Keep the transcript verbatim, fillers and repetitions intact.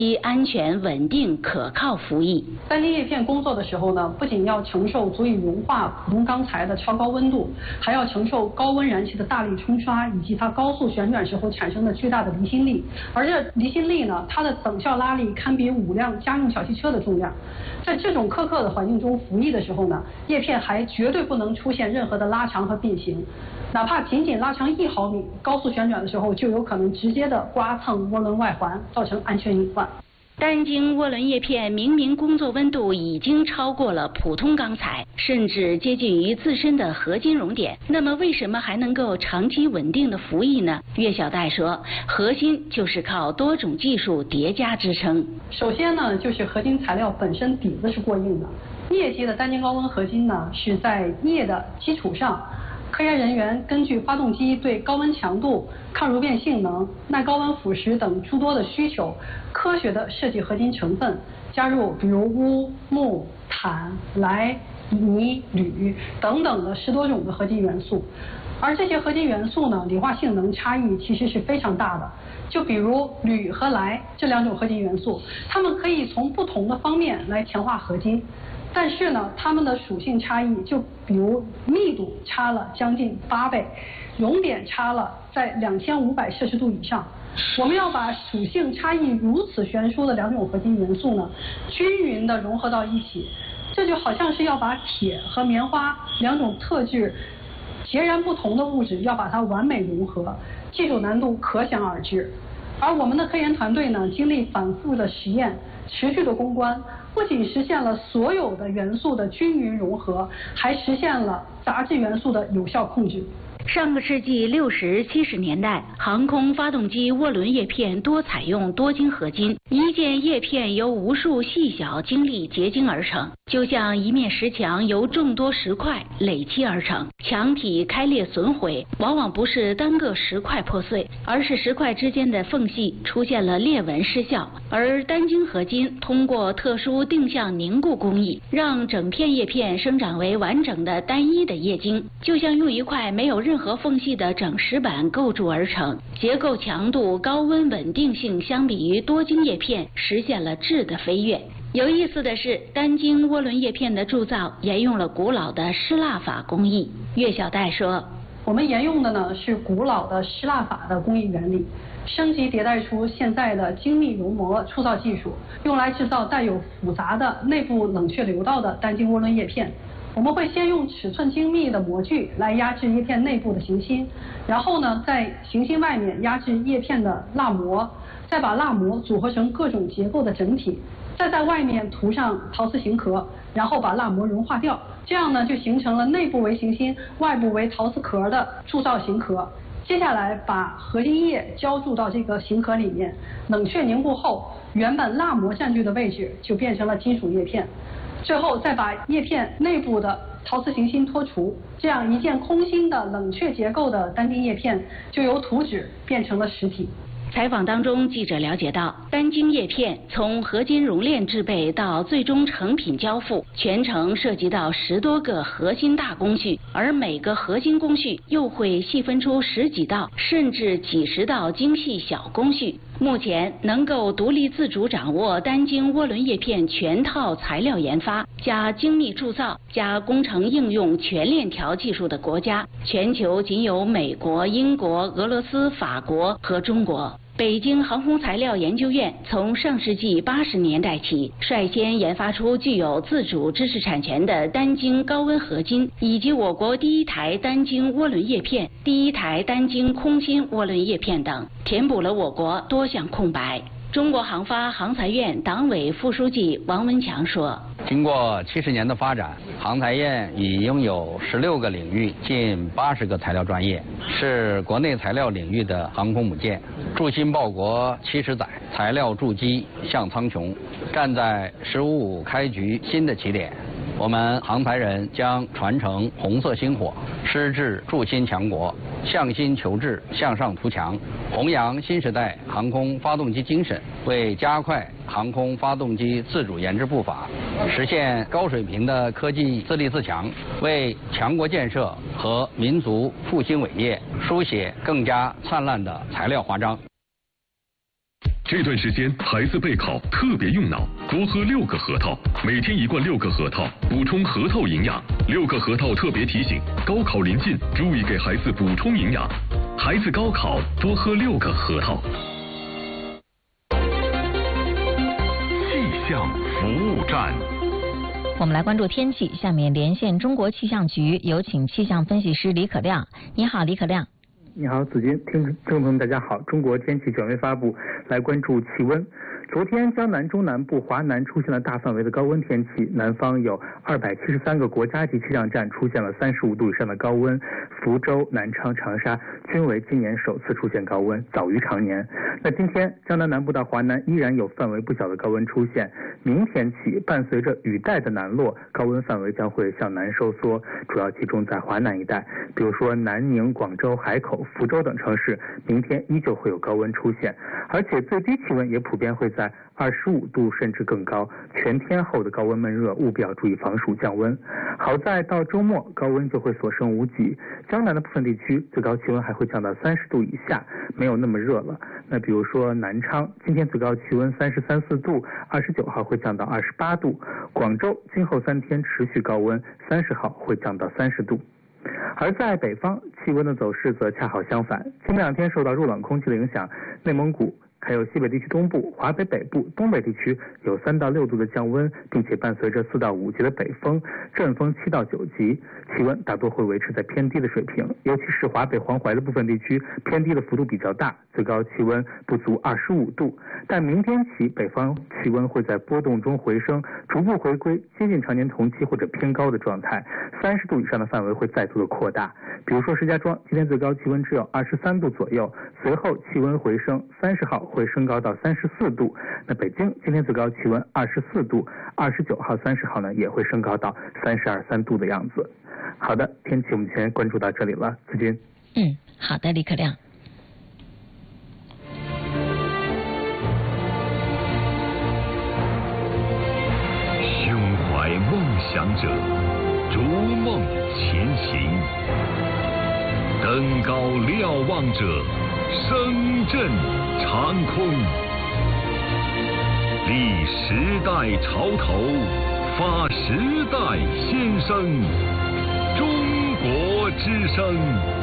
其安全、稳定、可靠服役。 单晶叶片工作的时候呢，不仅要承受足以融化普通钢材的超高温度，还要承受高温燃气的大力冲刷，以及它高速旋转时候产生的巨大的离心力。而这离心力呢，它的等效拉力堪比五辆家用小汽车的重量。在这种苛刻的环境中服役的时候呢，叶片还绝对不能出现任何的拉长和变形，哪怕仅仅拉长一毫米，高速旋转的时候就有可能直接的刮蹭涡轮外环，造成安全隐患。 单晶涡轮叶片明明工作温度已经超过了普通钢材，甚至接近于自身的合金熔点，那么为什么还能够长期稳定的服役呢？岳小戴说，核心就是靠多种技术叠加支撑。 首先呢，就是合金材料本身底子是过硬的，镍级的单晶高温合金呢是在镍的基础上。科研人员根据发动机对高温强度、抗熔变性能、耐高温腐蚀等诸多的需求，科学的设计合金成分，加入比如钨、钼、钽、氖、镁、铝等等的十多种的合金元素。而这些合金元素呢，理化性能差异其实是非常大的。就比如铝和氖这两种合金元素，它们可以从不同的方面来强化合金。但是呢，它们的属性差异，就比如密度差了将近八倍，熔点差了在两千五百摄氏度以上。我们要把属性差异如此悬殊的两种合金元素呢，均匀的融合到一起，这就好像是要把铁和棉花两种特质截然不同的物质，要把它完美融合，技术难度可想而知。而我们的科研团队呢，经历反复的实验，持续的攻关，不仅实现了所有的元素的均匀融合，还实现了杂质元素的有效控制。 上个世纪六十、七十年代，航空发动机涡轮叶片多采用多晶合金，一件叶片由无数细小晶粒结晶而成，就像一面石墙由众多石块垒砌而成。墙体开裂损毁，往往不是单个石块破碎，而是石块之间的缝隙出现了裂纹失效。而单晶合金通过特殊定向凝固工艺，让整片叶片生长为完整的单一的叶晶，就像用一块没有任何缝隙的整石板构筑而成，结构强度、高温稳定性相比于多晶叶片实现了质的飞跃。有意思的是，单晶涡轮叶片的铸造沿用了古老的失蜡法工艺。岳小戴说， 我们沿用的呢是古老的失蜡法的工艺原理，升级迭代出现在的精密熔膜铸造技术，用来制造带有复杂的内部冷却流道的单晶涡轮叶片。我们会先用尺寸精密的模具来压制叶片内部的行芯，然后呢，在行芯外面压制叶片的蜡膜，再把蜡膜组合成各种结构的整体，再在外面涂上陶瓷型壳，然后把蜡膜融化掉，这样呢就形成了内部为行芯、外部为陶瓷壳的铸造型壳。接下来把合金液浇注到这个型壳里面，冷却凝固后，原本蜡膜占据的位置就变成了金属叶片。最后再把叶片内部的陶瓷行芯脱除，这样一件空心的冷却结构的单晶叶片就由图纸变成了实体。 采访当中，记者了解到，单晶叶片从合金熔炼制备到最终成品交付，全程涉及到十多个核心大工序，而每个核心工序又会细分出十几道甚至几十道精细小工序。目前能够独立自主掌握单晶涡轮叶片全套材料研发加精密铸造加工程应用全链条技术的国家，全球仅有美国、英国、俄罗斯、法国和中国。北京航空材料研究院从上世纪八十年代起，率先研发出具有自主知识产权的单晶高温合金，以及我国第一台单晶涡轮叶片、第一台单晶空心涡轮叶片等，填补了我国多项空白。中国航发航材院党委副书记王文强说， 经过七十年的发展，航材院已拥有十六个领域、近八十个材料专业，是国内材料领域的航空母舰。筑新报国七十载，材料筑基向苍穹，站在“十五五”开局新的起点。我们航材人将传承红色星火，矢志筑新强国，向新求治，向上图强，弘扬新时代航空发动机精神，为加快航空发动机自主研制步伐，实现高水平的科技自立自强，为强国建设和民族复兴伟业书写更加灿烂的材料华章。 这段时间孩子备考特别用脑，多喝六个核桃，每天一罐六个核桃，补充核桃营养。六个核桃特别提醒：高考临近，注意给孩子补充营养。孩子高考多喝六个核桃。气象服务站。 我们来关注天气，下面连线中国气象局，有请气象分析师李可亮。你好，李可亮。 你好，子君，听众朋友们，大家好。中国天气权威发布，来关注气温。昨天，江南、中南部、华南出现了大范围的高温天气，南方有二百七十三个国家级气象站出现了三十五度以上的高温，福州、南昌、长沙均为今年首次出现高温，早于常年。那今天，江南南部到华南依然有范围不小的高温出现，明天起伴随着雨带的南落，高温范围将会向南收缩，主要集中在华南一带，比如说南宁、广州、海口、福州等城市，明天依旧会有高温出现，而且最低气温也普遍会在二十五度甚至更高，全天候的高温闷热，务必要注意防暑降温。好在到周末高温就会所剩无几，江南的部分地区最高气温还会降到三十度以下，没有那么热了。那比如说南昌，今天最高气温三十三四度，二十九号会降到二十八度。广州今后三天持续高温，三十号会降到三十度。而在北方，气温的走势则恰好相反。近两天受到入冷空气的影响，内蒙古还有西北地区东部、华北北部、东北地区有三到六度的降温，并且伴随着四到五级的北风，阵风七到九级，气温大多会维持在偏低的水平。尤其是华北黄淮的部分地区，偏低的幅度比较大，最高气温不足二十五度。但明天起，北方气温会在波动中回升，逐步回归接近常年同期或者偏高的状态，三十度以上的范围会再度的扩大。比如说石家庄，今天最高气温只有二十三度左右，随后气温回升，三十号会升高到三十四度。那北京今天最高气温二十四度，二十九号、三十号呢也会升高到三十二三度的样子。好的，天气我们先关注到这里了，子君。 嗯，好的，李可亮。 胸怀梦想者，逐梦前行；登高瞭望者，声震长空。立时代潮头，发时代先声。中国之声。